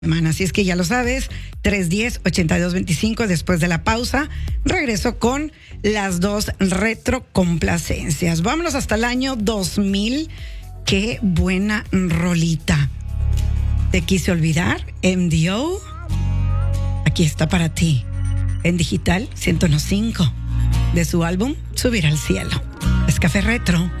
Así es que ya lo sabes, 310-8225. Después de la pausa, regreso con las dos retrocomplacencias. Vámonos hasta el año 2000. Qué buena rolita. Te quise olvidar, MDO. Aquí está para ti, en digital 101.5, de su álbum Subir al Cielo. Es Café Retro.